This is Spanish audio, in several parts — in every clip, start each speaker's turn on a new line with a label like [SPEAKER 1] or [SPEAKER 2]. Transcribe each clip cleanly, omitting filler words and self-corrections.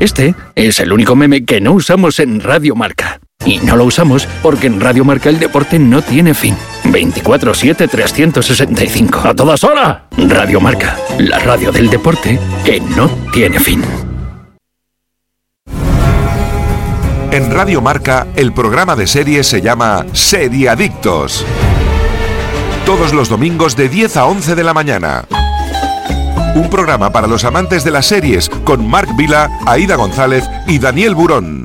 [SPEAKER 1] Este es el único meme que no usamos en Radio Marca. Y no lo usamos porque en Radio Marca el deporte no tiene fin. 24/7, 365. ¡A todas horas! Radio Marca, la radio del deporte que no tiene fin.
[SPEAKER 2] En Radio Marca, el programa de series se llama Seriadictos. Todos los domingos de 10 a 11 de la mañana. Un programa para los amantes de las series con Marc Vila, Aida González y Daniel Burón.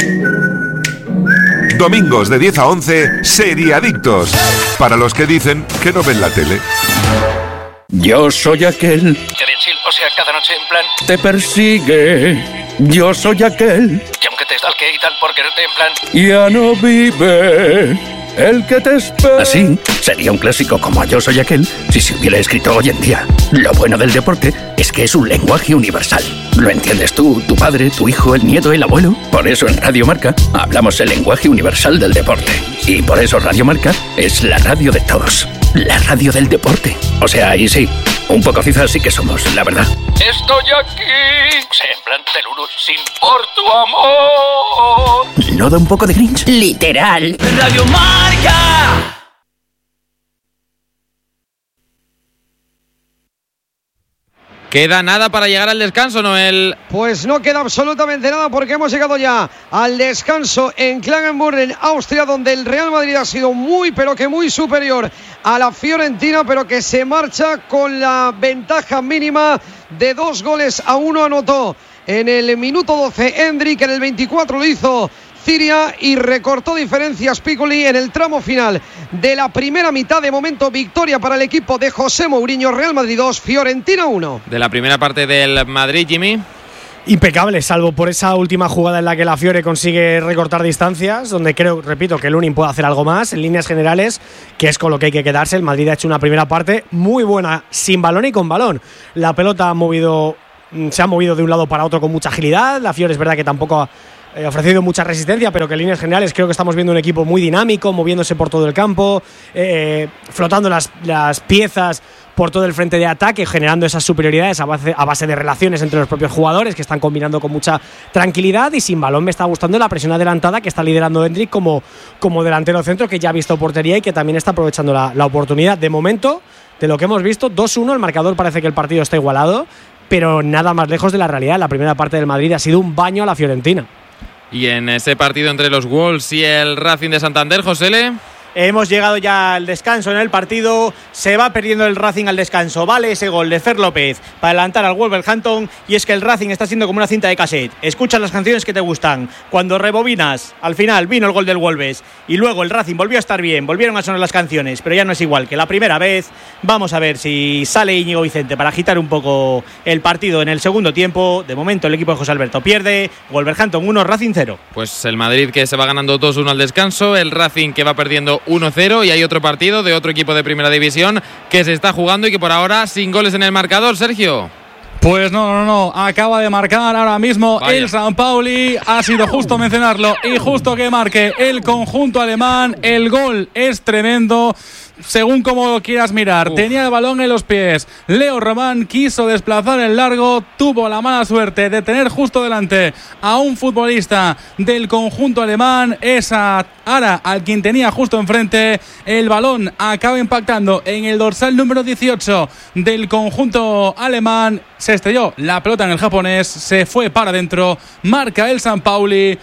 [SPEAKER 2] Domingos de 10 a 11, Seriadictos. Para los que dicen que no ven la tele.
[SPEAKER 1] Yo soy aquel
[SPEAKER 3] Que de chill, o sea, cada noche en plan.
[SPEAKER 1] te persigue. Yo soy aquel
[SPEAKER 3] Que aunque te stalke y tal por quererte en plan.
[SPEAKER 1] ya no vive. El que te espera. Así sería un clásico como Yo soy aquel si se hubiera escrito hoy en día. Lo bueno del deporte es que es un lenguaje universal. Lo entiendes tú, tu padre, tu hijo, el nieto, el abuelo. Por eso en Radio Marca hablamos el lenguaje universal del deporte. Y por eso Radio Marca es la radio de todos. La radio del deporte. O sea, ahí sí, un poco cizas sí que somos, la verdad.
[SPEAKER 3] Estoy aquí. O sea, en plan teluru, sin por tu amor.
[SPEAKER 1] ¿No da un poco de cringe?
[SPEAKER 4] Literal.
[SPEAKER 3] Radio Marca.
[SPEAKER 5] Queda nada para llegar al descanso, Noel.
[SPEAKER 6] Pues no queda absolutamente nada porque hemos llegado ya al descanso en Klagenfurt, en Austria, donde el Real Madrid ha sido muy, pero que muy superior a la Fiorentina, pero que se marcha con la ventaja mínima de 2-1. Anotó en el minuto 12 Endrick, en el 24 lo hizo Ciria y recortó diferencias Piccoli en el tramo final de la primera mitad. De momento, victoria para el equipo de José Mourinho. Real Madrid 2, Fiorentina 1.
[SPEAKER 5] De la primera parte del Madrid, Jimmy.
[SPEAKER 7] Impecable, salvo por esa última jugada en la que la Fiore consigue recortar distancias, donde creo, repito, que Lunin puede hacer algo más. En líneas generales, que es con lo que hay que quedarse, el Madrid ha hecho una primera parte muy buena, sin balón y con balón. La pelota se ha movido de un lado para otro con mucha agilidad. La Fiore es verdad que tampoco ha ofrecido mucha resistencia, pero que en líneas generales creo que estamos viendo un equipo muy dinámico, moviéndose por todo el campo, flotando las piezas por todo el frente de ataque, generando esas superioridades a base de relaciones entre los propios jugadores, que están combinando con mucha tranquilidad. Y sin balón me está gustando la presión adelantada que está liderando Endrick como delantero centro, que ya ha visto portería y que también está aprovechando la oportunidad. De momento, de lo que hemos visto, 2-1, el marcador parece que el partido está igualado, pero nada más lejos de la realidad. La primera parte del Madrid ha sido un baño a la Fiorentina.
[SPEAKER 5] Y en ese partido entre los Wolves y el Racing de Santander, Josele.
[SPEAKER 8] Hemos llegado ya al descanso en el partido. Se va perdiendo el Racing al descanso. Vale ese gol de Fer López para adelantar al Wolverhampton. Y es que el Racing está siendo como una cinta de cassette. Escuchas las canciones que te gustan. Cuando rebobinas, al final vino el gol del Wolves. Y luego el Racing volvió a estar bien. Volvieron a sonar las canciones. Pero ya no es igual que la primera vez. Vamos a ver si sale Íñigo Vicente para agitar un poco el partido en el segundo tiempo. De momento el equipo de José Alberto pierde. Wolverhampton 1, Racing 0.
[SPEAKER 5] Pues el Madrid que se va ganando 2-1 al descanso. El Racing que va perdiendo 1-0, y hay otro partido de otro equipo de primera división que se está jugando y que por ahora sin goles en el marcador, Sergio.
[SPEAKER 9] Pues no, acaba de marcar ahora mismo el San Pauli, ha sido justo mencionarlo y justo que marque el conjunto alemán. El gol es tremendo, según como lo quieras mirar. Tenía el balón en los pies, Leo Román quiso desplazar el largo, tuvo la mala suerte de tener justo delante a un futbolista del conjunto alemán. Esa Ara, al quien tenía justo enfrente, el balón acaba impactando en el dorsal número 18 del conjunto alemán. Se estrelló la pelota en el japonés, se fue para adentro, marca el San Pauli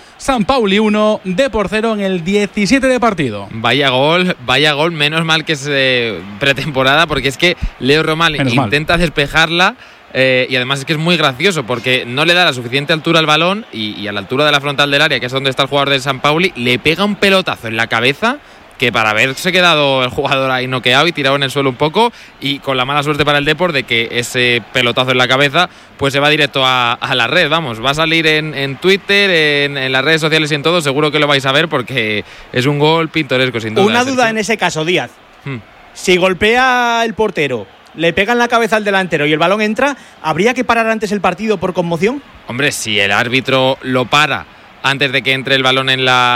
[SPEAKER 9] 1, D-0 en el 17 de partido. Vaya gol,
[SPEAKER 5] Menos mal que es pretemporada, porque es que Leo Román intenta despejarla. Y además es que es muy gracioso porque no le da la suficiente altura al balón y a la altura de la frontal del área, que es donde está el jugador del San Pauli, le pega un pelotazo en la cabeza que para haberse quedado el jugador ahí noqueado y tirado en el suelo un poco, y con la mala suerte para el Depor de que ese pelotazo en la cabeza pues se va directo a la red. Vamos, va a salir en Twitter, en las redes sociales y en todo, seguro que lo vais a ver porque es un gol pintoresco sin duda.
[SPEAKER 8] Una duda en ese caso, Díaz. Si golpea el portero, le pega en la cabeza al delantero y el balón entra, ¿habría que parar antes el partido por conmoción?
[SPEAKER 5] Hombre, si el árbitro lo para antes de que entre el balón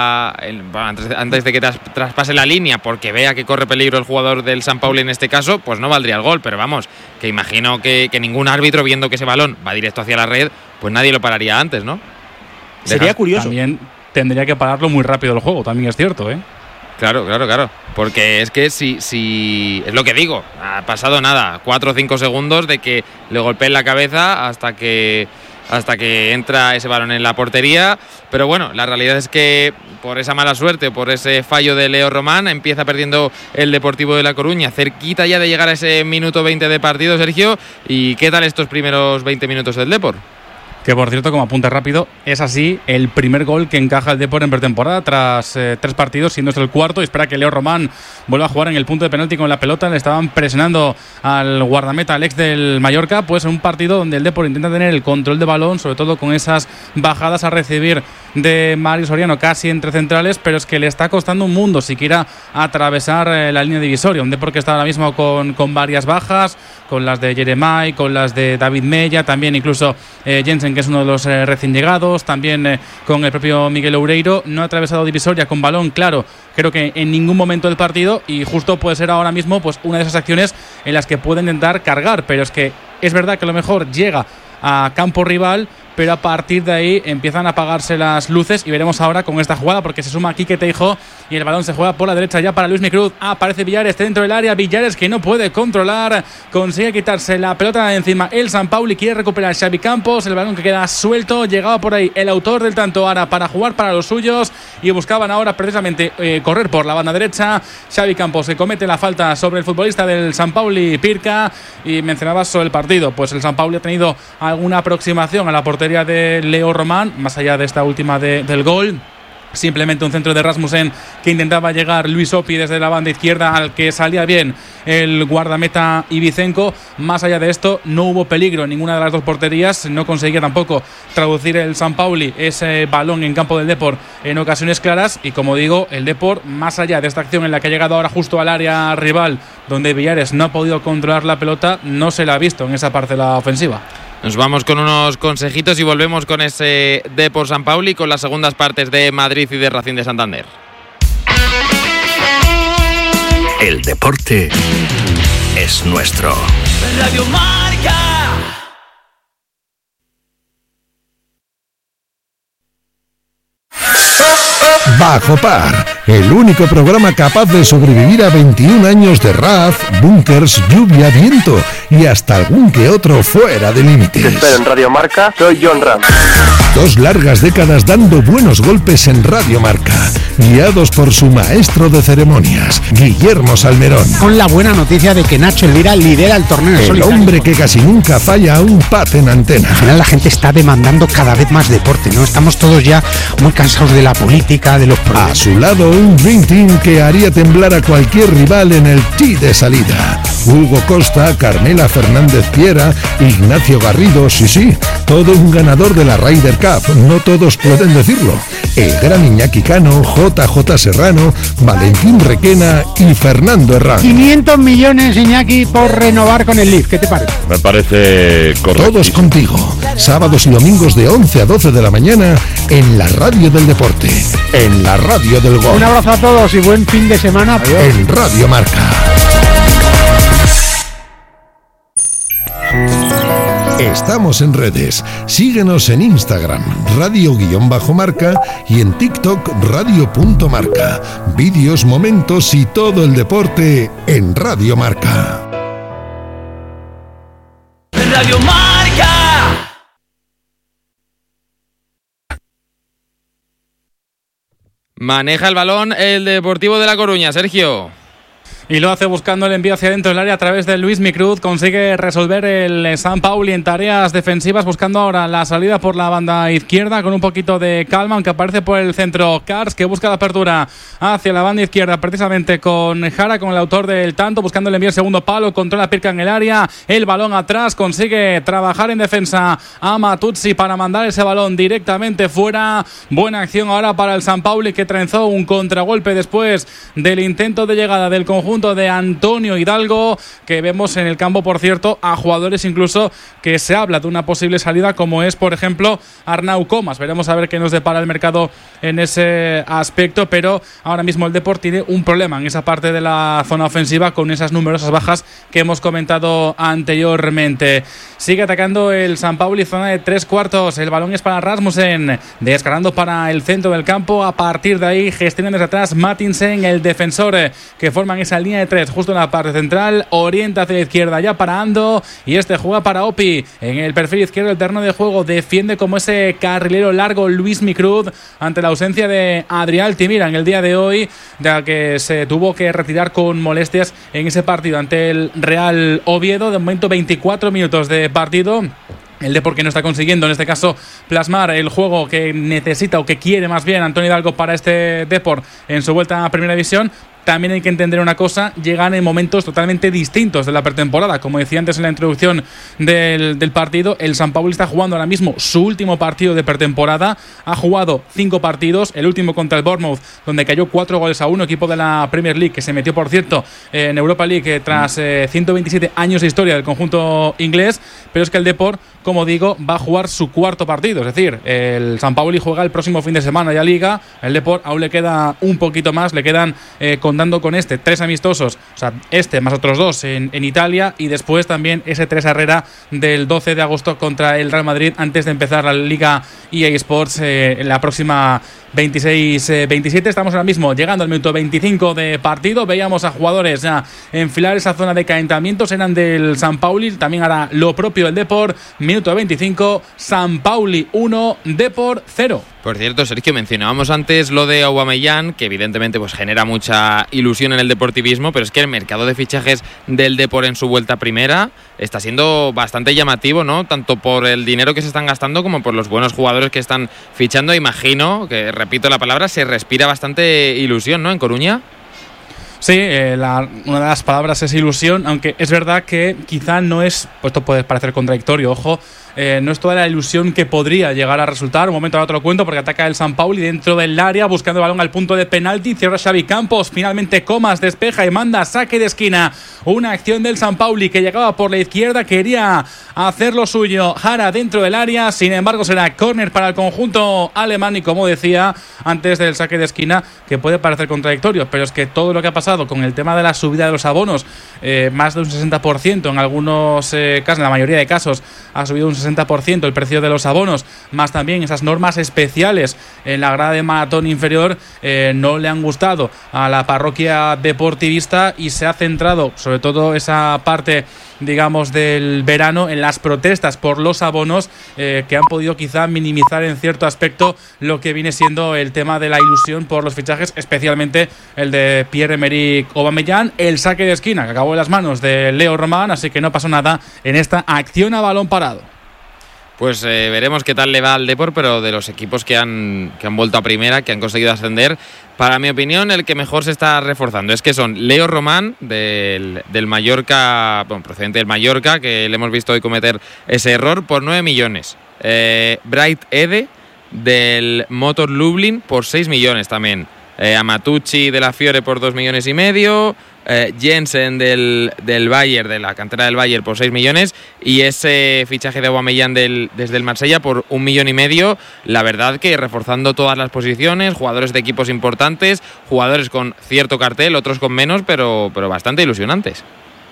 [SPEAKER 5] antes de que traspase la línea, porque vea que corre peligro el jugador del San Pauli en este caso, pues no valdría el gol. Pero vamos, que imagino que ningún árbitro, viendo que ese balón va directo hacia la red, pues nadie lo pararía antes, ¿no?
[SPEAKER 8] Sería curioso.
[SPEAKER 9] También tendría que pararlo muy rápido el juego, también es cierto, ¿eh?
[SPEAKER 5] Claro. Porque es que si es lo que digo, ha pasado nada, 4 o 5 segundos de que le golpeen la cabeza hasta que entra ese balón en la portería. Pero bueno, la realidad es que por esa mala suerte, por ese fallo de Leo Román, empieza perdiendo el Deportivo de La Coruña, cerquita ya de llegar a ese minuto 20 de partido, Sergio. ¿Y qué tal estos primeros 20 minutos del Depor?
[SPEAKER 9] Que por cierto, como apunte rápido, es así el primer gol que encaja el Depor en pretemporada tras 3 partidos, siendo este el cuarto, y espera que Leo Román vuelva a jugar en el punto de penalti con la pelota. Le estaban presionando al guardameta, al ex del Mallorca, pues en un partido donde el Depor intenta tener el control de balón, sobre todo con esas bajadas a recibir de Mario Soriano casi entre centrales, pero es que le está costando un mundo siquiera atravesar la línea divisoria. Un Depor que está ahora mismo con varias bajas, con las de Jeremai, con las de David Mella, también incluso Jensen, que es uno de los recién llegados, también con el propio Miguel Oureiro. No ha atravesado divisoria con balón, claro, creo que en ningún momento del partido, y justo puede ser ahora mismo pues una de esas acciones en las que puede intentar cargar, pero es que es verdad que a lo mejor llega a campo rival, pero a partir de ahí empiezan a apagarse las luces, y veremos ahora con esta jugada, porque se suma Quique Teijo y el balón se juega por la derecha ya para Luismi Cruz. Aparece Villares dentro del área, Villares que no puede controlar, consigue quitarse la pelota de encima el San Pauli, quiere recuperar Xavi Campos, el balón que queda suelto, llegaba por ahí el autor del tanto ahora para jugar para los suyos, y buscaban ahora precisamente correr por la banda derecha. Xavi Campos que comete la falta sobre el futbolista del San Pauli, Pirca. Y mencionabas sobre el partido, pues el San Pauli ha tenido alguna aproximación a la portería de Leo Román, más allá de esta última del gol. Simplemente un centro de Rasmussen que intentaba llegar Luis Opi desde la banda izquierda, al que salía bien el guardameta Ibicenco. Más allá de esto, no hubo peligro en ninguna de las dos porterías. No conseguía tampoco traducir el San Pauli ese balón en campo del Depor en ocasiones claras. Y como digo, el Depor, más allá de esta acción en la que ha llegado ahora justo al área rival, donde Villares no ha podido controlar la pelota, no se la ha visto en esa parcela ofensiva.
[SPEAKER 5] Nos vamos con unos consejitos y volvemos con ese Depor San Pauli, con las segundas partes de Madrid y de Racing de Santander.
[SPEAKER 1] El deporte es nuestro.
[SPEAKER 3] Radio Marca.
[SPEAKER 4] Bajo Par, el único programa capaz de sobrevivir a 21 años de RAF, búnkers, lluvia, viento y hasta algún que otro fuera de límites.
[SPEAKER 10] Te espero en Radio Marca, soy John Ram.
[SPEAKER 4] 2 largas décadas dando buenos golpes en Radio Marca, guiados por su maestro de ceremonias, Guillermo Salmerón.
[SPEAKER 11] Con la buena noticia de que Nacho Elvira lidera el torneo.
[SPEAKER 4] El hombre que casi nunca falla a un pat en antena.
[SPEAKER 11] Al final la gente está demandando cada vez más deporte, ¿no? Estamos todos ya muy cansados de la política, de los problemas.
[SPEAKER 4] A su lado, un Dream Team que haría temblar a cualquier rival en el tee de salida. Hugo Costa, Carmela Fernández Piera, Ignacio Garrido, sí, todo un ganador de la Ryder Cup, no todos pueden decirlo. El gran Iñaki Cano, JJ Serrano, Valentín Requena y Fernando Herrán.
[SPEAKER 11] 500 millones, Iñaki, por renovar con el Leaf, ¿qué te parece?
[SPEAKER 12] Me parece correcto.
[SPEAKER 4] Todos contigo, sábados y domingos de 11 a 12 de la mañana en la radio del deporte, en la radio del gol.
[SPEAKER 11] Un abrazo a todos y buen fin de semana.
[SPEAKER 4] Adiós. En Radio Marca. Estamos en redes. Síguenos en Instagram, radio_marca, y en TikTok, radio.marca. Vídeos, momentos y todo el deporte en Radio Marca.
[SPEAKER 3] Radio Marca.
[SPEAKER 5] Maneja el balón el Deportivo de La Coruña, Sergio.
[SPEAKER 9] Y lo hace buscando el envío hacia dentro del área a través de Luismi Cruz. Consigue resolver el San Pauli en tareas defensivas, buscando ahora la salida por la banda izquierda con un poquito de calma, aunque aparece por el centro Cars, que busca la apertura hacia la banda izquierda, precisamente con Jara, con el autor del tanto, buscando el envío al segundo palo, controla Pirca en el área, el balón atrás, consigue trabajar en defensa a Matuzzi para mandar ese balón directamente fuera. Buena acción ahora para el San Pauli, que trenzó un contragolpe después del intento de llegada del conjunto conjunto de Antonio Hidalgo, que vemos en el campo, por cierto, a jugadores incluso que se habla de una posible salida, como es, por ejemplo, Arnau Comas. Veremos a ver qué nos depara el mercado en ese aspecto, pero ahora mismo el Depor tiene un problema en esa parte de la zona ofensiva con esas numerosas bajas que hemos comentado anteriormente. Sigue atacando el San Pauli, zona de 3/4. El balón es para Rasmussen, descargando para el centro del campo. A partir de ahí gestionan desde atrás Mattinsen, el defensor, que forman esa línea de 3 justo en la parte central. Orienta hacia la izquierda ya para Ando, y este juega para Opi en el perfil izquierdo del terreno de juego. Defiende como ese carrilero largo Luis Micruz ante la ausencia de Adrià Altimira en el día de hoy, ya que se tuvo que retirar con molestias en ese partido ante el Real Oviedo. De momento 24 minutos de partido. El Depor que no está consiguiendo, en este caso, plasmar el juego que necesita o que quiere más bien Antonio Hidalgo para este Depor en su vuelta a Primera División. También hay que entender una cosa, llegan en momentos totalmente distintos de la pretemporada. Como decía antes en la introducción del partido, el San Pauli está jugando ahora mismo su último partido de pretemporada. Ha jugado 5 partidos, el último contra el Bournemouth, donde cayó 4-1, equipo de la Premier League, que se metió, por cierto, en Europa League tras 127 años de historia del conjunto inglés. Pero es que el Depor, como digo, va a jugar su 4º partido. Es decir, el San Pauli juega el próximo fin de semana ya Liga. El Depor aún le queda un poquito más, le quedan contando con 3 amistosos, o sea, más otros 2 en Italia, y después también ese 3 Herrera del 12 de agosto contra el Real Madrid antes de empezar la Liga EA Sports en la próxima 26-27. Estamos ahora mismo llegando al minuto 25 de partido. Veíamos a jugadores ya enfilar esa zona de calentamientos, eran del San Pauli, también hará lo propio el Depor. Minuto 25, San Pauli 1, Depor 0.
[SPEAKER 5] Por cierto, Sergio, mencionábamos antes lo de Aubameyang, que evidentemente pues genera mucha ilusión en el deportivismo, pero es que el mercado de fichajes del Depor en su vuelta a primera está siendo bastante llamativo, ¿no? Tanto por el dinero que se están gastando como por los buenos jugadores que están fichando. Imagino que, repito la palabra, se respira bastante ilusión, ¿no?, en Coruña.
[SPEAKER 9] Sí, una de las palabras es ilusión, aunque es verdad que quizá no es, pues esto puede parecer contradictorio, ojo, no es toda la ilusión que podría llegar a resultar. Un momento ahora te lo cuento, porque ataca el San Pauli dentro del área, buscando el balón al punto de penalti. Cierra Xavi Campos, finalmente Comas despeja y manda saque de esquina. Una acción del San Pauli que llegaba por la izquierda, quería hacer lo suyo Jara dentro del área, sin embargo será córner para el conjunto alemán. Y como decía antes del saque de esquina, que puede parecer contradictorio, pero es que todo lo que ha pasado con el tema de la subida de los abonos, más de un 60%, en algunos casos, en la mayoría de casos, ha subido un 60% el precio de los abonos, más también esas normas especiales en la grada de maratón inferior, no le han gustado a la parroquia deportivista, y se ha centrado sobre todo esa parte, digamos, del verano en las protestas por los abonos, que han podido quizá minimizar en cierto aspecto lo que viene siendo el tema de la ilusión por los fichajes, especialmente el de Pierre-Emerick Aubameyang. El saque de esquina que acabó en las manos de Leo Román, así que no pasó nada en esta acción a balón parado.
[SPEAKER 5] Pues veremos qué tal le va al Depor, pero de los equipos que han vuelto a primera, que han conseguido ascender, para mi opinión, el que mejor se está reforzando es que son Leo Román, del Mallorca, bueno, procedente del Mallorca, que le hemos visto hoy cometer ese error, por 9 millones. Bright Ede, del Motor Lublin, por 6 millones también. Amatucci de la Fiore por 2,5 millones. Jensen del Bayern, de la cantera del Bayern, por 6 millones, y ese fichaje de Aubameyang desde el Marsella por 1,5 millones. La verdad que reforzando todas las posiciones, jugadores de equipos importantes, jugadores con cierto cartel, otros con menos, pero bastante ilusionantes.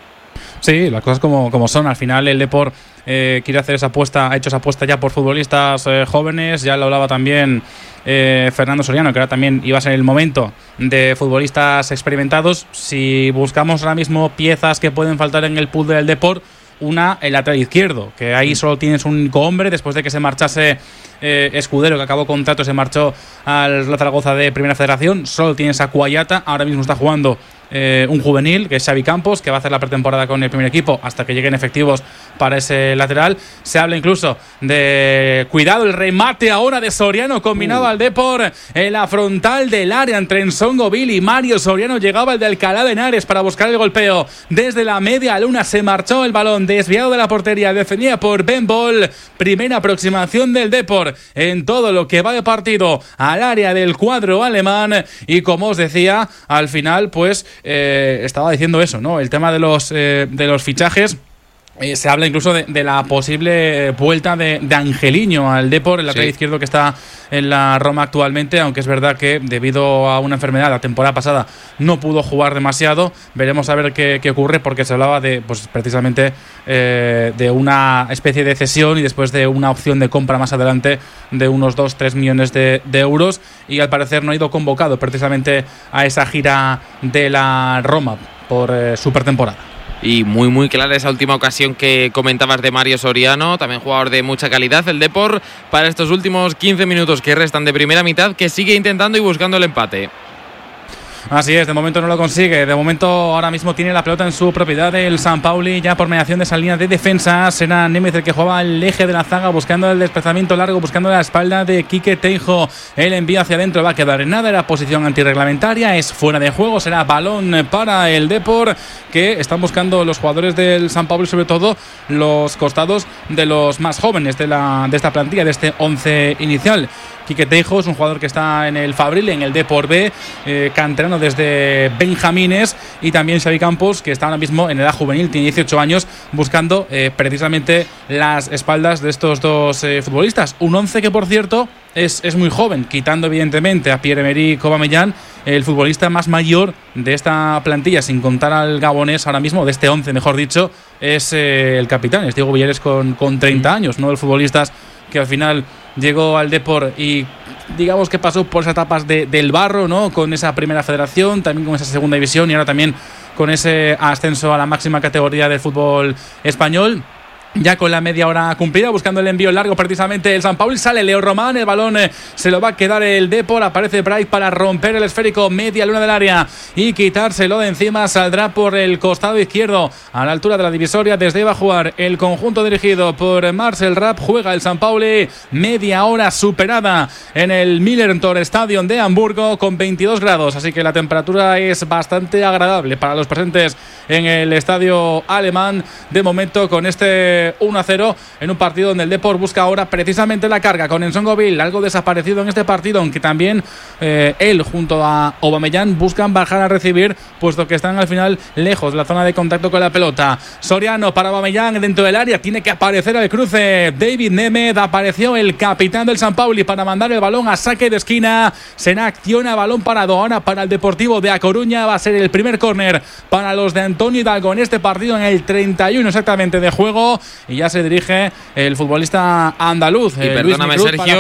[SPEAKER 9] Sí, las cosas como son. Al final el Depor quiere hacer esa apuesta, ha hecho esa apuesta ya por futbolistas jóvenes. Ya lo hablaba también Fernando Soriano, que ahora también iba a ser el momento de futbolistas experimentados. Si buscamos ahora mismo piezas que pueden faltar en el pool del Depor, una, el lateral izquierdo, que ahí solo tienes un único hombre, después de que se marchase Escudero, que acabó contrato, se marchó al Zaragoza de Primera Federación. Solo tienes a Cuayata, ahora mismo está jugando un juvenil, que es Xavi Campos, que va a hacer la pretemporada con el primer equipo hasta que lleguen efectivos para ese lateral. Se habla incluso de, cuidado, el remate ahora de Soriano combinado al Depor en la frontal del área entre Nsongo Bill y Mario Soriano. Llegaba el de Alcalá de Henares para buscar el golpeo desde la media luna, se marchó el balón desviado de la portería, defendida por Ben Ball. Primera aproximación del Depor en todo lo que va de partido al área del cuadro alemán, y como os decía, al final pues estaba diciendo eso, ¿no? El tema de los fichajes. Se habla incluso de la posible vuelta de Angelino al Depor, el lateral izquierdo que está en la Roma actualmente, aunque es verdad que debido a una enfermedad la temporada pasada no pudo jugar demasiado. Veremos a ver qué ocurre, porque se hablaba de, pues precisamente de una especie de cesión y después de una opción de compra más adelante de unos 2-3 millones de euros, y al parecer no ha ido convocado precisamente a esa gira de la Roma por su pretemporada.
[SPEAKER 5] Y muy clara esa última ocasión que comentabas de Mario Soriano, también jugador de mucha calidad, el Depor, para estos últimos 15 minutos que restan de primera mitad, que sigue intentando y buscando el empate.
[SPEAKER 9] Así es, de momento no lo consigue. De momento ahora mismo tiene la pelota en su propiedad el San Pauli, ya por mediación de esa línea de defensa. Será Németh el que jugaba al eje de la zaga, buscando el desplazamiento largo, buscando la espalda de Quique Teijo. El envío hacia adentro va a quedar en nada, era posición antirreglamentaria, es fuera de juego, será balón para el Depor, que están buscando los jugadores del San Pauli, sobre todo los costados de los más jóvenes de esta plantilla, de este 11 inicial. Quique Teijo es un jugador que está en el Fabril, en el Depor B, canterano desde Benjamines, y también Xavi Campos, que está ahora mismo en edad juvenil, tiene 18 años, buscando precisamente las espaldas de estos dos futbolistas. Un 11 que, por cierto, es muy joven, quitando evidentemente a Pierre-Emerick Aubameyang, el futbolista más mayor de esta plantilla, sin contar al gabonés ahora mismo, de este 11 mejor dicho, es el capitán, es Diego Villares con 30 años, ¿no? El futbolista que al final llegó al Depor y digamos que pasó por esas etapas del barro, ¿no? Con esa primera federación, también con esa segunda división y ahora también con ese ascenso a la máxima categoría del fútbol español. Ya con la media hora cumplida, buscando el envío largo precisamente el San Pauli, sale Leo Román, el balón se lo va a quedar el Depor, aparece Bright para romper el esférico, media luna del área y quitárselo de encima. Saldrá por el costado izquierdo a la altura de la divisoria, desde va a jugar el conjunto dirigido por Marcel Rapp. Juega el San Pauli, media hora superada en el Millentor Stadium de Hamburgo con 22 grados, así que la temperatura es bastante agradable para los presentes en el estadio alemán, de momento con este 1-0 en un partido donde el Depor busca ahora precisamente la carga con Nsongoville, algo desaparecido en este partido, aunque también él junto a Aubameyang buscan bajar a recibir, puesto que están al final lejos de la zona de contacto con la pelota. Soriano para Aubameyang dentro del área, tiene que aparecer el cruce David Németh, apareció el capitán del San Pauli para mandar el balón a saque de esquina. Será acción a balón parado ahora para el Deportivo de A Coruña, va a ser el primer córner para los de Antonio Hidalgo en este partido, en el 31 exactamente de juego. Y ya se dirige el futbolista andaluz.
[SPEAKER 5] Y perdóname,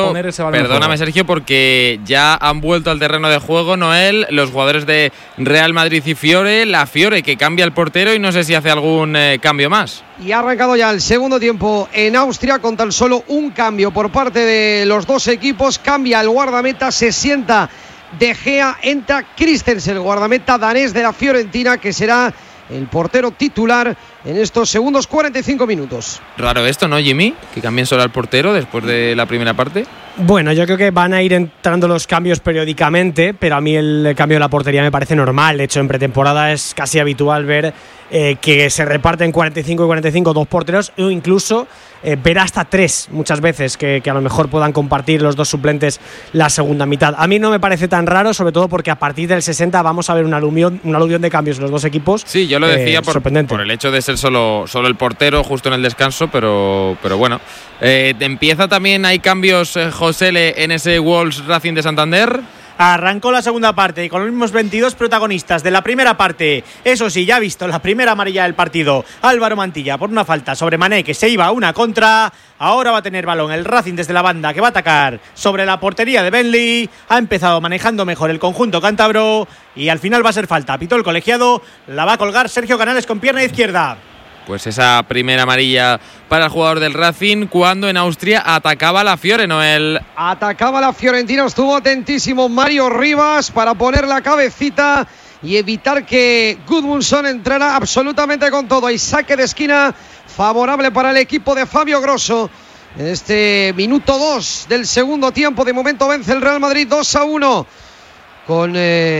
[SPEAKER 5] Sergio, porque ya han vuelto al terreno de juego, Noel, los jugadores de Real Madrid y Fiore. La Fiore que cambia el portero y no sé si hace algún cambio más.
[SPEAKER 6] Y ha arrancado ya el segundo tiempo en Austria con tan solo un cambio por parte de los dos equipos. Cambia el guardameta, se sienta De Gea, entra Christensen, el guardameta danés de la Fiorentina, que será el portero titular en estos segundos 45 minutos.
[SPEAKER 5] Raro esto, ¿no, Jimmy? Que cambien solo al portero después de la primera parte.
[SPEAKER 7] Bueno, yo creo que van a ir entrando los cambios periódicamente, pero a mí el cambio de la portería me parece normal. De hecho, en pretemporada es casi habitual ver que se reparten 45 y 45 dos porteros, o incluso ver hasta 3 muchas veces, que a lo mejor puedan compartir los dos suplentes la segunda mitad. A mí no me parece tan raro, sobre todo porque a partir del 60 vamos a ver un aluvión de cambios en los dos equipos.
[SPEAKER 5] Sí, yo lo decía por el hecho de ser solo el portero justo en el descanso, pero bueno. Empieza también, hay cambios, José, en ese Wolves Racing de Santander.
[SPEAKER 8] Arrancó la segunda parte y con los mismos 22 protagonistas de la primera parte. Eso sí, ya ha visto la primera amarilla del partido Álvaro Mantilla por una falta sobre Mané, que se iba a una contra. Ahora va a tener balón el Racing desde la banda, que va a atacar sobre la portería de Benley. Ha empezado manejando mejor el conjunto cántabro y al final va a ser falta. Pitó el colegiado, la va a colgar Sergio Canales con pierna izquierda.
[SPEAKER 5] Pues esa primera amarilla para el jugador del Racing cuando en Austria atacaba la Fiore, Noel.
[SPEAKER 6] Atacaba la Fiorentina, estuvo atentísimo Mario Rivas para poner la cabecita y evitar que Gudmundsson entrara absolutamente con todo. Hay saque de esquina favorable para el equipo de Fabio Grosso. En este minuto 2 del segundo tiempo, de momento vence el Real Madrid 2-1 con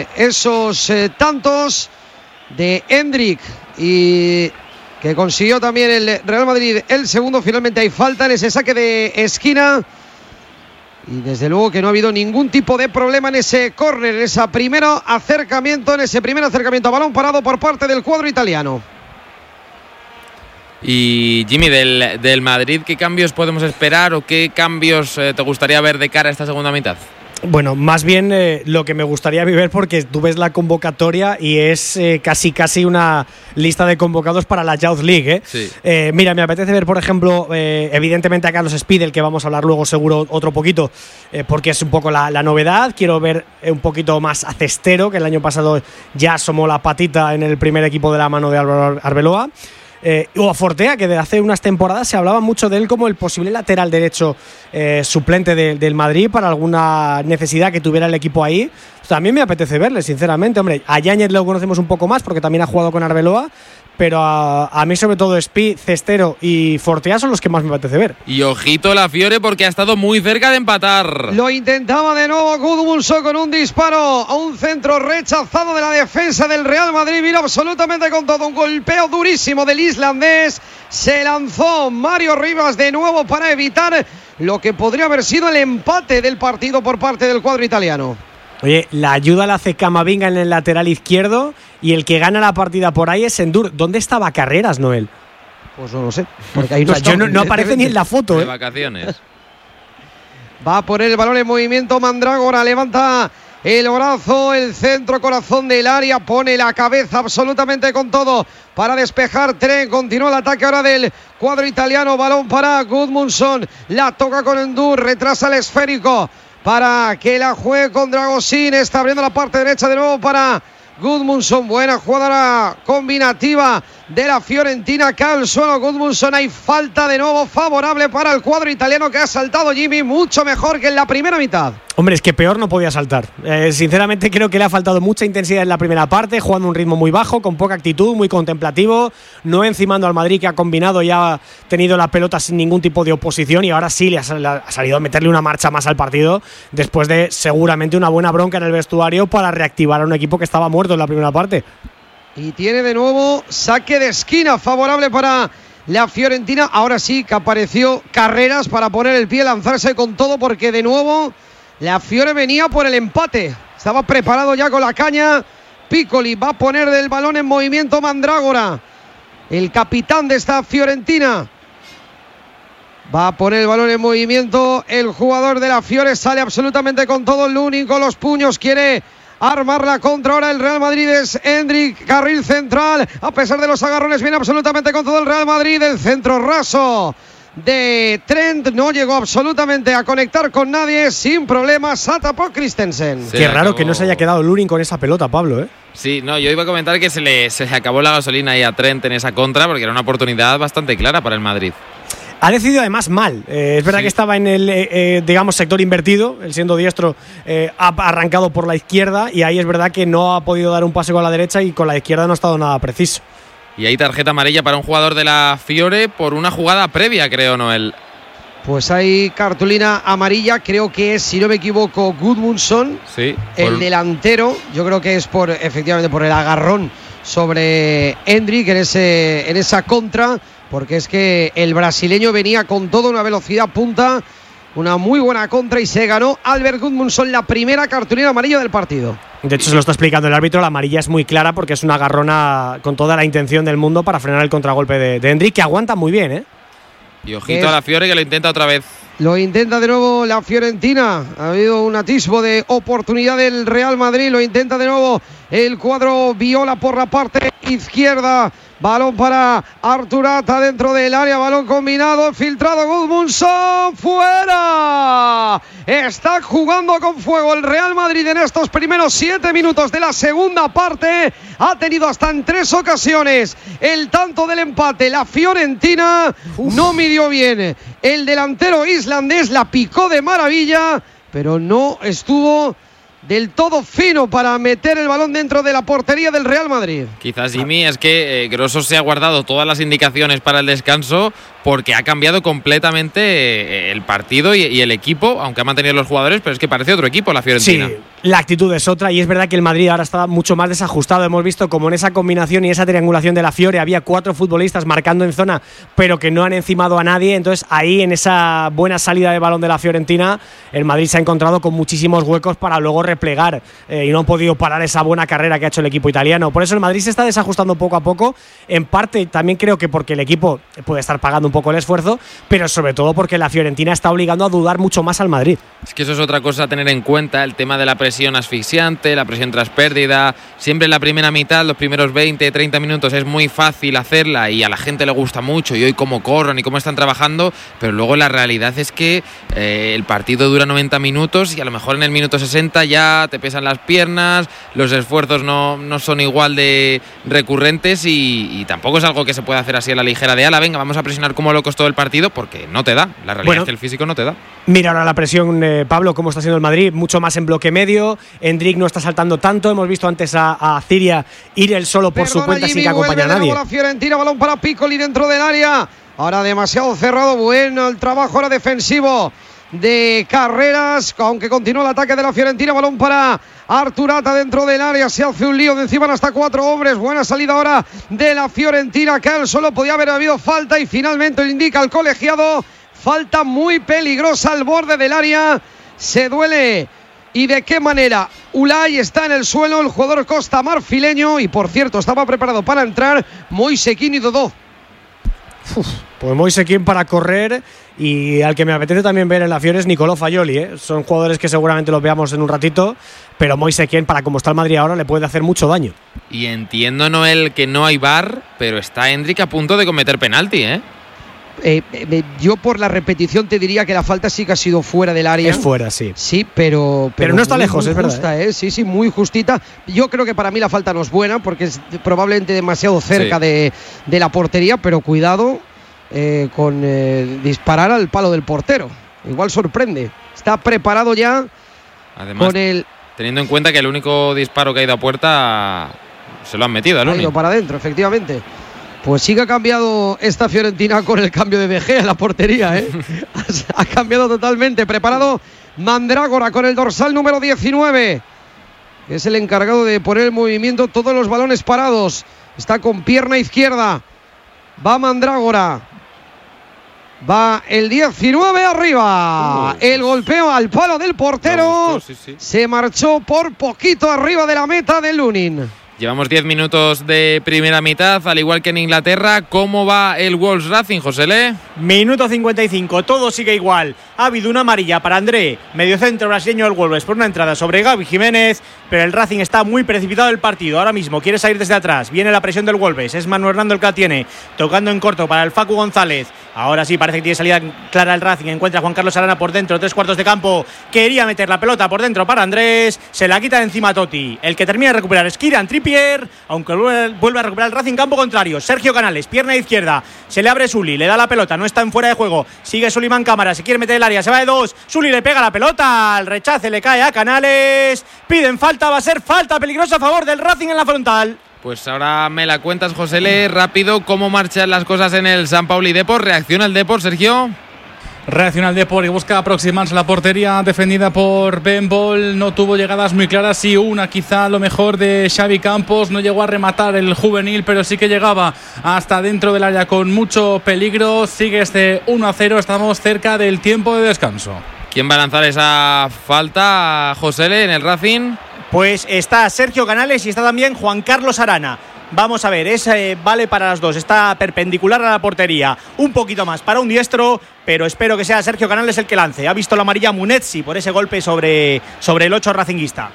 [SPEAKER 6] esos tantos de Hendrik y que consiguió también el Real Madrid el segundo. Finalmente hay falta en ese saque de esquina Y desde luego que no ha habido ningún tipo de problema en ese córner, en ese primer acercamiento a balón parado por parte del cuadro italiano.
[SPEAKER 5] Y Jimmy, del Madrid, ¿qué cambios podemos esperar o qué cambios te gustaría ver de cara a esta segunda mitad?
[SPEAKER 7] Bueno, más bien lo que me gustaría ver, porque tú ves la convocatoria y es casi una lista de convocados para la Youth League.
[SPEAKER 5] Sí.
[SPEAKER 7] Mira, me apetece ver, por ejemplo, evidentemente a Carlos Speed, que vamos a hablar luego seguro otro poquito, porque es un poco la novedad. Quiero ver un poquito más a Cestero, que el año pasado ya asomó la patita en el primer equipo de la mano de Arbeloa. O a Fortea, que de hace unas temporadas se hablaba mucho de él como el posible lateral derecho suplente del Madrid para alguna necesidad que tuviera el equipo ahí. También me apetece verle, sinceramente. Hombre, a Yáñez lo conocemos un poco más porque también ha jugado con Arbeloa, pero a mí sobre todo Speed, Cestero y Fortea son los que más me apetece ver.
[SPEAKER 5] Y ojito la Fiore, porque ha estado muy cerca de empatar.
[SPEAKER 6] Lo intentaba de nuevo Gudmundsson con un disparo a un centro rechazado de la defensa del Real Madrid. Vino absolutamente con todo, un golpeo durísimo del islandés. Se lanzó Mario Rivas de nuevo para evitar lo que podría haber sido el empate del partido por parte del cuadro italiano.
[SPEAKER 7] Oye, la ayuda la hace Camavinga en el lateral izquierdo y el que gana la partida por ahí es Endur. ¿Dónde estaba Carreras, Noel?
[SPEAKER 6] Pues no lo sé, porque ahí no,
[SPEAKER 7] no aparece ni en la foto.
[SPEAKER 5] De vacaciones.
[SPEAKER 6] Va a poner el balón en movimiento Mandrágora, levanta el brazo, el centro corazón del área, pone la cabeza absolutamente con todo para despejar Tren. Continúa el ataque ahora del cuadro italiano, balón para Gudmundsson, la toca con Endur, retrasa el esférico para que la juegue con Dragosín. Está abriendo la parte derecha de nuevo para Gudmundsson. Buena jugada combinativa de la Fiorentina. Cae al suelo Gudmundsson. Hay falta de nuevo favorable para el cuadro italiano, que ha saltado Jimmy mucho mejor que en la primera mitad.
[SPEAKER 7] Hombre, es que peor no podía saltar. Sinceramente creo que le ha faltado mucha intensidad en la primera parte, jugando un ritmo muy bajo, con poca actitud, muy contemplativo, no encimando al Madrid, que ha combinado y ha tenido la pelota sin ningún tipo de oposición, y ahora sí le ha salido a meterle una marcha más al partido, después de seguramente una buena bronca en el vestuario para reactivar a un equipo que estaba muerto en la primera parte.
[SPEAKER 6] Y tiene de nuevo saque de esquina favorable para la Fiorentina. Ahora sí que apareció Carreras para poner el pie, lanzarse con todo, porque de nuevo la Fiore venía por el empate. Estaba preparado ya con la caña. Piccoli va a poner el balón en movimiento Mandrágora, el capitán de esta Fiorentina. Va a poner el balón en movimiento el jugador de la Fiore. Sale absolutamente con todo Lunin, con los puños. Quiere armar la contra ahora el Real Madrid. Es Endrick, carril central. A pesar de los agarrones, viene absolutamente con todo el Real Madrid. El centro raso de Trent no llegó absolutamente a conectar con nadie, sin problemas. Atapó Christensen.
[SPEAKER 7] Qué raro que no se haya quedado Lunin con esa pelota, Pablo, ¿eh?
[SPEAKER 5] Sí, no, yo iba a comentar que se le acabó la gasolina ahí a Trent en esa contra, porque era una oportunidad bastante clara para el Madrid.
[SPEAKER 7] Ha decidido además mal. Es verdad que estaba en el digamos sector invertido, él siendo diestro ha arrancado por la izquierda, y ahí es verdad que no ha podido dar un pase con la derecha, y con la izquierda no ha estado nada preciso.
[SPEAKER 5] Y hay tarjeta amarilla para un jugador de la Fiore por una jugada previa, creo, Noel.
[SPEAKER 6] Pues hay cartulina amarilla, creo que es, si no me equivoco, Gudmundsson,
[SPEAKER 5] sí,
[SPEAKER 6] el delantero. Yo creo que es efectivamente por el agarrón sobre Endrick en esa contra, porque es que el brasileño venía con toda una velocidad punta, una muy buena contra, y se ganó Albert Gudmundsson la primera cartulina amarilla del partido.
[SPEAKER 7] De hecho, se lo está explicando el árbitro, la amarilla es muy clara porque es una agarrona con toda la intención del mundo para frenar el contragolpe de Endrick, que aguanta muy bien, ¿eh?
[SPEAKER 5] Y ojito a la Fiore, que lo intenta otra vez.
[SPEAKER 6] Lo intenta de nuevo la Fiorentina. Ha habido un atisbo de oportunidad del Real Madrid. Lo intenta de nuevo el cuadro viola por la parte izquierda. Balón para Arturata dentro del área. Balón combinado. Filtrado Gudmundsson. ¡Fuera! Está jugando con fuego el Real Madrid en estos primeros 7 minutos de la segunda parte. Ha tenido hasta en 3 ocasiones el tanto del empate. La Fiorentina no midió bien. El delantero islandés la picó de maravilla, pero no estuvo del todo fino para meter el balón dentro de la portería del Real Madrid.
[SPEAKER 5] Quizás, Jimmy, es que Grosso se ha guardado todas las indicaciones para el descanso, porque ha cambiado completamente el partido y el equipo, aunque ha mantenido los jugadores, pero es que parece otro equipo la Fiorentina.
[SPEAKER 7] Sí, la actitud es otra y es verdad que el Madrid ahora está mucho más desajustado. Hemos visto como en esa combinación y esa triangulación de la Fiore había 4 futbolistas marcando en zona, pero que no han encimado a nadie. Entonces ahí en esa buena salida de balón de la Fiorentina, el Madrid se ha encontrado con muchísimos huecos para luego replegar y no han podido parar esa buena carrera que ha hecho el equipo italiano. Por eso el Madrid se está desajustando poco a poco, en parte también creo que porque el equipo puede estar pagando un poco el esfuerzo, pero sobre todo porque la Fiorentina está obligando a dudar mucho más al Madrid.
[SPEAKER 5] Es que eso es otra cosa a tener en cuenta, el tema de la presión asfixiante, la presión tras pérdida. Siempre en la primera mitad, los primeros 20, 30 minutos es muy fácil hacerla y a la gente le gusta mucho y hoy cómo corren y cómo están trabajando, pero luego la realidad es que el partido dura 90 minutos y a lo mejor en el minuto 60 ya te pesan las piernas, los esfuerzos no son igual de recurrentes y tampoco es algo que se pueda hacer así a la ligera de ala, venga, vamos a presionar como locos todo el partido, porque no te da, la realidad es que el físico no te da.
[SPEAKER 7] Mira ahora la presión, Pablo, cómo está siendo el Madrid, mucho más en bloque medio, Endrick no está saltando tanto, hemos visto antes a Ciria ir él solo por su cuenta sin que acompañe a nadie.
[SPEAKER 6] La Fiorentina, balón para Piccoli dentro del área, ahora demasiado cerrado, bueno el trabajo ahora defensivo de Carreras, aunque continúa el ataque de la Fiorentina, balón para Arturata dentro del área, se hace un lío de encima hasta 4 hombres, buena salida ahora de la Fiorentina, que él solo podía haber habido falta y finalmente lo indica el colegiado, falta muy peligrosa al borde del área, se duele y de qué manera. Ulay está en el suelo, el jugador costa marfileño y por cierto estaba preparado para entrar Moisekin y Dodó.
[SPEAKER 7] Pues Moisekin para correr y al que me apetece también ver en la Fiore es Nicolò Fagioli, son jugadores que seguramente los veamos en un ratito, pero Moisekin para como está el Madrid ahora le puede hacer mucho daño.
[SPEAKER 5] Y entiendo, Noel, que no hay VAR, pero está Endrick a punto de cometer penalti,
[SPEAKER 6] yo por la repetición te diría que la falta sí que ha sido fuera del área.
[SPEAKER 7] Es fuera, sí.
[SPEAKER 6] Sí, pero
[SPEAKER 7] no está lejos,
[SPEAKER 6] muy
[SPEAKER 7] es verdad.
[SPEAKER 6] Justa, Sí, muy justita. Yo creo que para mí la falta no es buena porque es probablemente demasiado cerca de la portería, pero cuidado con disparar al palo del portero. Igual sorprende. Está preparado ya.
[SPEAKER 5] Además,
[SPEAKER 6] con el...
[SPEAKER 5] teniendo en cuenta que el único disparo que ha ido a puerta se lo han metido al
[SPEAKER 6] ha ido para adentro, efectivamente. Pues sí que ha cambiado esta Fiorentina con el cambio de De Gea en la portería, Ha cambiado totalmente. Preparado Mandrágora con el dorsal número 19, que es el encargado de poner en movimiento todos los balones parados. Está con pierna izquierda. Va Mandrágora. Va el 19 arriba. El golpeo al palo del portero. Se marchó por poquito arriba de la meta de Lunin.
[SPEAKER 5] Llevamos 10 minutos de primera mitad, al igual que en Inglaterra. ¿Cómo va el Wolves Racing, Josele?
[SPEAKER 8] Minuto 55, todo sigue igual. Ha habido una amarilla para André, mediocentro brasileño del Wolves, por una entrada sobre Gaby Jiménez, pero el Racing está muy precipitado del partido. Ahora mismo quiere salir desde atrás, viene la presión del Wolves, es Manu Hernando el que la tiene, tocando en corto para el Facu González. Ahora sí, parece que tiene salida clara el Racing, encuentra a Juan Carlos Arana por dentro, 3/4 de campo, quería meter la pelota por dentro para Andrés, se la quita de encima Totti. El que termina de recuperar es Kieran Trippier, aunque vuelve a recuperar el Racing campo contrario. Sergio Canales, pierna izquierda, se le abre Sully, le da la pelota, no está en fuera de juego, sigue Suleiman Cámara, se quiere meter el área, se va de 2, Sully le pega la pelota, al rechace le cae a Canales, piden falta, va a ser falta peligrosa a favor del Racing en la frontal.
[SPEAKER 5] Pues ahora me la cuentas, Josele, rápido, cómo marchan las cosas en el San Pauli Depor. ¿Reacciona el Depor, Sergio?
[SPEAKER 9] Reacciona el Depor y busca aproximarse a la portería defendida por Ben Bol. No tuvo llegadas muy claras, sí una quizá lo mejor de Xavi Campos. No llegó a rematar el juvenil, pero sí que llegaba hasta dentro del área con mucho peligro. Sigue este 1-0, estamos cerca del tiempo de descanso.
[SPEAKER 5] ¿Quién va a lanzar esa falta, Josele, en el Racing?
[SPEAKER 8] Pues está Sergio Canales y está también Juan Carlos Arana. Vamos a ver, ese vale para las dos, está perpendicular a la portería, un poquito más para un diestro, pero espero que sea Sergio Canales el que lance. Ha visto la amarilla Munetsi por ese golpe sobre el 8 racinguista.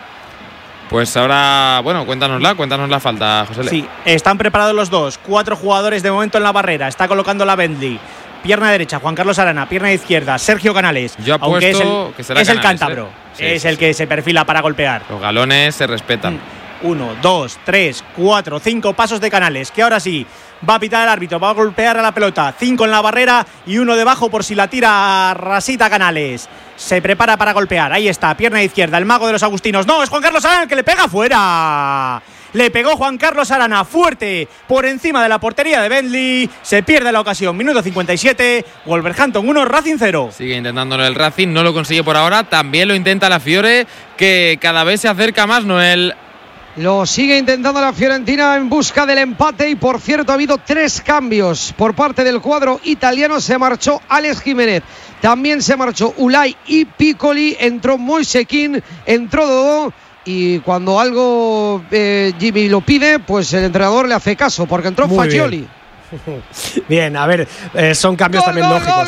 [SPEAKER 5] Pues ahora, bueno, cuéntanos la falta, José.
[SPEAKER 8] Sí, están preparados los dos, 4 jugadores de momento en la barrera, está colocando la Bentley. Pierna derecha, Juan Carlos Arana, pierna izquierda, Sergio Canales.
[SPEAKER 5] Yo apuesto que será
[SPEAKER 8] es
[SPEAKER 5] Canales,
[SPEAKER 8] el cántabro, es el que se perfila para golpear.
[SPEAKER 5] Los galones se respetan.
[SPEAKER 8] 1, 2, 3, 4, 5 pasos de Canales, que ahora sí va a pitar el árbitro, va a golpear a la pelota, 5 en la barrera y 1 debajo por si la tira rasita Canales. Se prepara para golpear, ahí está, pierna izquierda, el mago de los agustinos. No, es Juan Carlos Arana el que le pega fuera. le pegó Juan Carlos Arana fuerte por encima de la portería de Bentley, se pierde la ocasión, minuto 57, Wolverhampton 1, Racing 0.
[SPEAKER 5] Sigue intentándolo el Racing, no lo consigue por ahora, también lo intenta la Fiore, que cada vez se acerca más, Noel.
[SPEAKER 6] Lo sigue intentando la Fiorentina en busca del empate y por cierto ha habido 3 cambios por parte del cuadro italiano. Se marchó Alex Jiménez, también se marchó Ulay y Piccoli, entró Moise Kean, entró Dodó y cuando algo Jimmy lo pide, pues el entrenador le hace caso porque entró Fagioli.
[SPEAKER 7] Bien, a ver, son cambios también lógicos.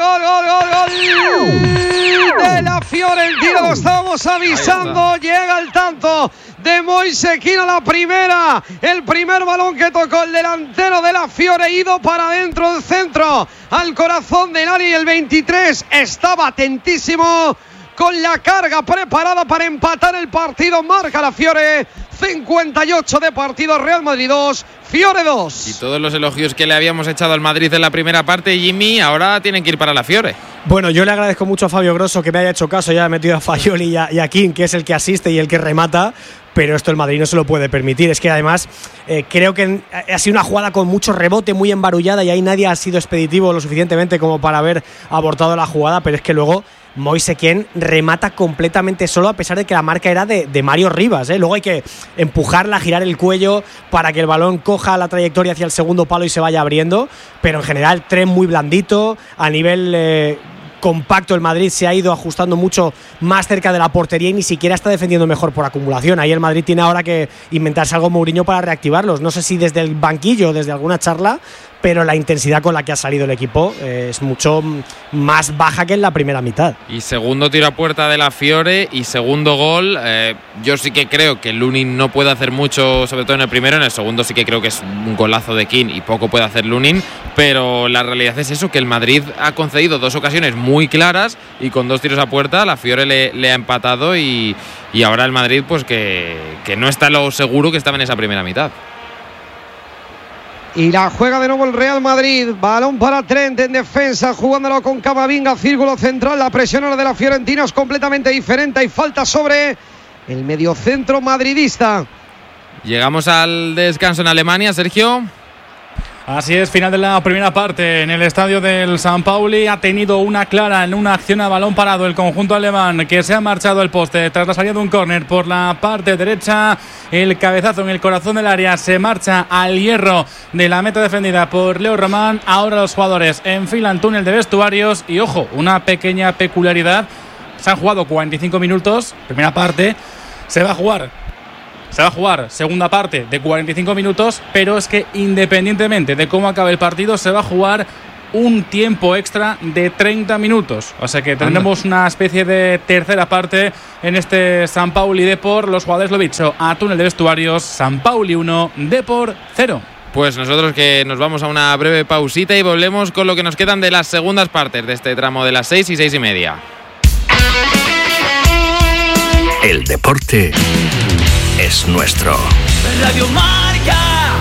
[SPEAKER 6] Gol de la Fiorentina, lo estábamos avisando, llega el tanto de Moise Kean a la primera, el primer balón que tocó el delantero de la Fiore, ido para adentro del centro, al corazón del área, y el 23 estaba atentísimo con la carga preparada para empatar el partido. Marca la Fiore, 58 de partido, Real Madrid 2, Fiore 2.
[SPEAKER 5] Y todos los elogios que le habíamos echado al Madrid en la primera parte, Jimmy, ahora tienen que ir para la Fiore.
[SPEAKER 7] Bueno, yo le agradezco mucho a Fabio Grosso que me haya hecho caso, ya ha metido a Fagioli y a Kean, que es el que asiste y el que remata, pero esto el Madrid no se lo puede permitir. Es que además creo que ha sido una jugada con mucho rebote, muy embarullada, y ahí nadie ha sido expeditivo lo suficientemente como para haber abortado la jugada, pero es que luego Moise Kean remata completamente solo, a pesar de que la marca era de Mario Rivas, ¿eh? Luego hay que empujarla, girar el cuello para que el balón coja la trayectoria hacia el segundo palo y se vaya abriendo, pero en general tren muy blandito, a nivel compacto el Madrid se ha ido ajustando mucho más cerca de la portería y ni siquiera está defendiendo mejor por acumulación. Ahí el Madrid tiene ahora que inventarse algo Mourinho para reactivarlos, no sé si desde el banquillo o desde alguna charla, pero la intensidad con la que ha salido el equipo es mucho más baja que en la primera mitad.
[SPEAKER 5] Y segundo tiro a puerta de la Fiore y segundo gol. Yo sí que creo que Lunin no puede hacer mucho, sobre todo en el primero. En el segundo sí que creo que es un golazo de Kean y poco puede hacer Lunin, pero la realidad es eso, que el Madrid ha concedido 2 ocasiones muy claras y con 2 tiros a puerta la Fiore le ha empatado y ahora el Madrid pues que no está lo seguro que estaba en esa primera mitad.
[SPEAKER 6] Y la juega de nuevo el Real Madrid. Balón para Trent en defensa, jugándolo con Camavinga, círculo central. La presión ahora de la Fiorentina es completamente diferente. Hay falta sobre el mediocentro madridista.
[SPEAKER 5] Llegamos al descanso en Alemania, Sergio.
[SPEAKER 9] Así es, final de la primera parte en el estadio del San Pauli. Ha tenido una clara en una acción a balón parado el conjunto alemán, que se ha marchado el poste tras la salida de un córner por la parte derecha. El cabezazo en el corazón del área se marcha al hierro de la meta defendida por Leo Román. Ahora los jugadores enfilan túnel de vestuarios y ojo, una pequeña peculiaridad. Se han jugado 45 minutos, primera parte. Se va a jugar segunda parte de 45 minutos, pero es que independientemente de cómo acabe el partido, se va a jugar un tiempo extra de 30 minutos. O sea que tendremos una especie de tercera parte en este San Pauli Depor. Los jugadores, lo dicho, a túnel de vestuarios, San Pauli 1, Depor 0.
[SPEAKER 5] Pues nosotros que nos vamos a una breve pausita y volvemos con lo que nos quedan de las segundas partes de este tramo de las 6 y 6 y media.
[SPEAKER 1] El deporte es nuestro.
[SPEAKER 13] Radio Marca.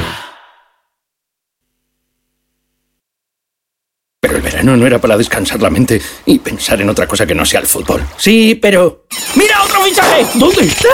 [SPEAKER 1] Pero el verano no era para descansar la mente y pensar en otra cosa que no sea el fútbol. Sí, pero... ¡Mira otro fichaje! ¿Dónde está?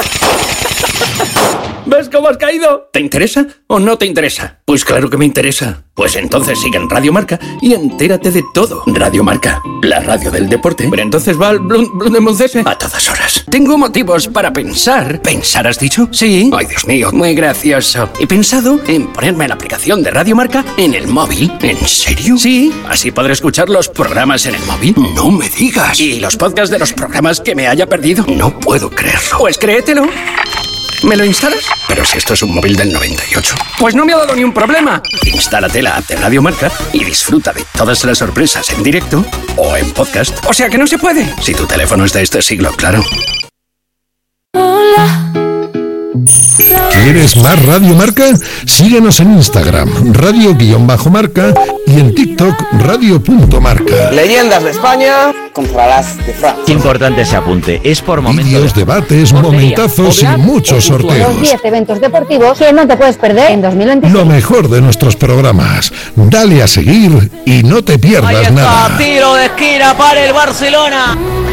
[SPEAKER 1] ¿Ves cómo has caído? ¿Te interesa o no te interesa? Pues claro que me interesa. Pues entonces sigue en Radio Marca y entérate de todo. Radio Marca, la radio del deporte. Pero entonces va al Blundemuncese a todas horas. Tengo motivos para pensar. ¿Pensar has dicho? Sí. Ay, Dios mío, muy gracioso. He pensado en ponerme la aplicación de Radio Marca en el móvil. ¿En serio? Sí. Así podré escuchar los programas en el móvil. No me digas. Y los podcasts de los programas que me haya perdido. No puedo creerlo. Pues créetelo. ¿Me lo instalas? Pero si esto es un móvil del 98. Pues no me ha dado ni un problema. Instálate la app de Radio Marca y disfruta de todas las sorpresas en directo o en podcast. O sea que no se puede. Si tu teléfono es de este siglo, claro.
[SPEAKER 4] ¿Quieres más Radio Marca? Síguenos en Instagram, radio_marca, y en TikTok, radio.marca.
[SPEAKER 14] Leyendas de España contra las de Francia.
[SPEAKER 15] Es importante ese apunte, es por momentos.
[SPEAKER 4] Vídeos, debates, momentazos y muchos sorteos.
[SPEAKER 16] Los 10 eventos deportivos que no te puedes perder en 2026.
[SPEAKER 4] Lo mejor de nuestros programas. Dale a seguir y no te pierdas nada.
[SPEAKER 13] Tiro de esquina para el Barcelona.